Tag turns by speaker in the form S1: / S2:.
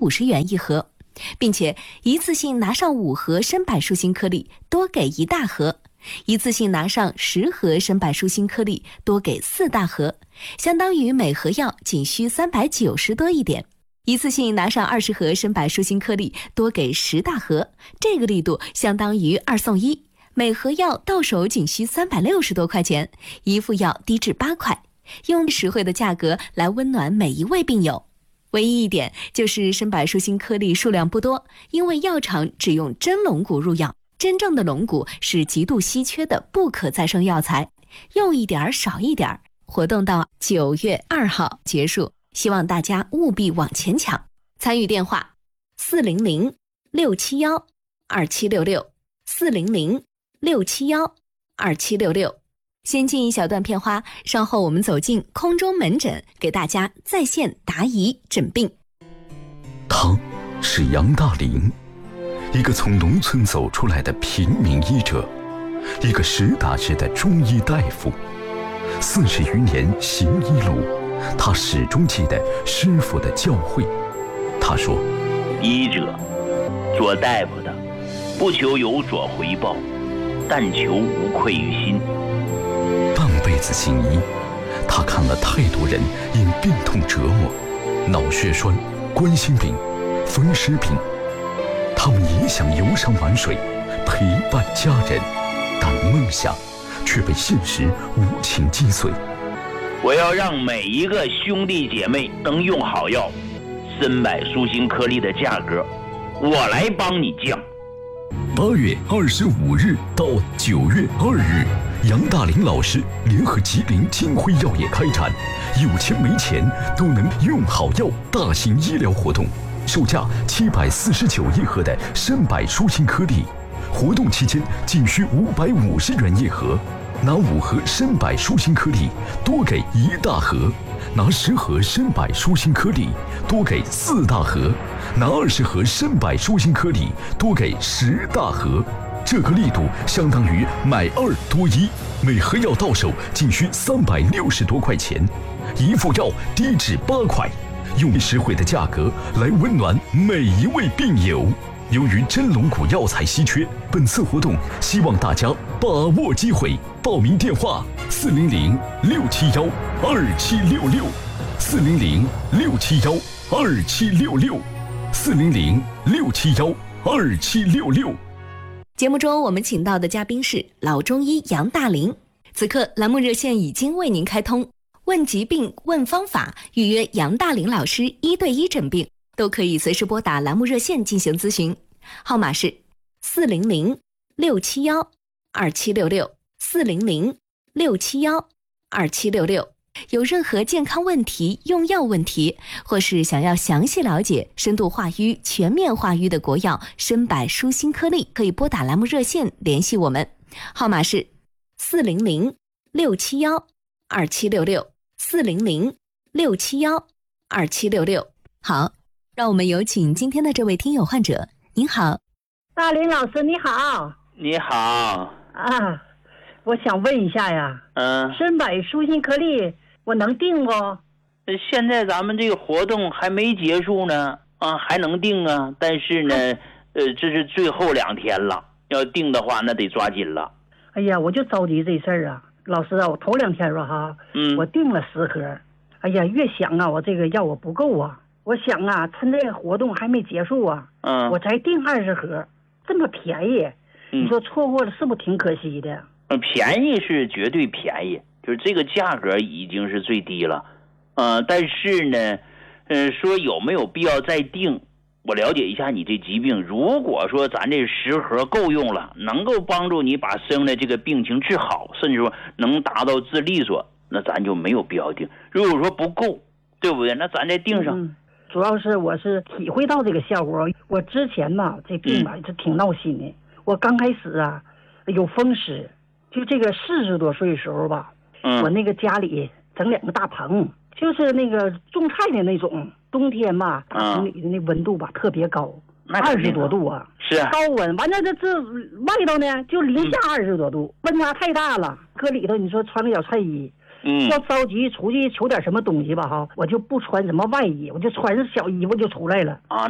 S1: 250元一盒，并且一次性拿上5盒深柏舒心颗粒，多给1大盒；一次性拿上10盒深柏舒心颗粒，多给4大盒，相当于每盒药仅需390多一点。一次性拿上20盒深柏舒心颗粒，多给10大盒，这个力度相当于2送1，每盒药到手仅需360多块钱，一副药低至8块，用实惠的价格来温暖每一位病友。唯一一点就是深柏舒心颗粒数量不多，因为药厂只用真龙骨入药，真正的龙骨是极度稀缺的不可再生药材，用一点少一点。活动到9月2号结束，希望大家务必往前抢。参与电话400-671-2766，400-671-2766。先进一小段片花，稍后我们走进空中门诊，给大家在线答疑诊病。
S2: 他是杨大林，一个从农村走出来的平民医者，一个实打实的中医大夫。40余年行医路，他始终记得师傅的教诲。他说：
S3: 医者，做大夫的，不求有所回报，但求无愧于心。
S2: 半辈子行医，他看了太多人因病痛折磨，脑血栓、冠心病、风湿病，他们也想游山玩水，陪伴家人，但梦想却被现实无情击碎。
S3: 我要让每一个兄弟姐妹能用好药，深柏舒心颗粒的价格，我来帮你降。
S2: 8月25日到9月2日，杨大林老师联合吉林金辉药业开展有钱没钱都能用好药大型医疗活动，售价749一盒的深柏舒心颗粒，活动期间仅需550元一盒。拿5盒深柏舒心颗粒，多给1大盒；拿10盒深柏舒心颗粒，多给4大盒；拿20盒深柏舒心颗粒，多给10大盒。这个力度相当于买2多1，每盒药到手仅需360多块钱，一副药低至8块，用实惠的价格来温暖每一位病友。由于真龙骨药材稀缺，本次活动希望大家把握机会。报名电话：400-671-2766，400-671-2766，400-671-2766。
S1: 节目中我们请到的嘉宾是老中医杨大林。此刻栏目热线已经为您开通，问疾病、问方法，预约杨大林老师1对1诊病，都可以随时拨打栏目热线进行咨询，号码是400-671-2766，400-671-2766。有任何健康问题、用药问题，或是想要详细了解深度化瘀、全面化瘀的国药深柏舒心颗粒，可以拨打栏目热线联系我们，号码是400-671-2766，400-671-2766。好，让我们有请今天的这位听友患者。您好，
S4: 大林老师你好。
S3: 你好
S4: 啊，我想问一下呀，深柏舒心颗粒我能订不？
S3: 现在咱们这个活动还没结束呢，还能订啊，但是呢，这是最后2天了，要订的话那得抓紧了。
S4: 哎呀，我就着急这事儿啊，老师啊，我头2天说哈，我订了10盒，哎呀，越想啊，我这个药我不够啊，我想啊，趁这个活动还没结束啊，我才订20盒，这么便宜，你说错过了是不是挺可惜的？
S3: 便宜是绝对便宜，就是这个价格已经是最低了，但是呢，说有没有必要再订？我了解一下你这疾病，如果说咱这10盒够用了，能够帮助你把生的这个病情治好，甚至说能达到治利索，那咱就没有必要订。如果说不够，对不对？那咱再订上。
S4: 主要是我是体会到这个效果，我之前吧这病吧就挺闹心的，我刚开始啊有风湿。就这个40多岁的时候吧，我那个家里整2个大棚，就是那个种菜的那种，冬天吧，大棚里的那温度吧特别高，20多度啊，
S3: 是
S4: 高温。完了这外头呢就零下20多度，温差太大了。搁里头你说穿个小菜衣，要着急出去求点什么东西吧哈，我就不穿什么外衣，我就穿着小衣服就出来了。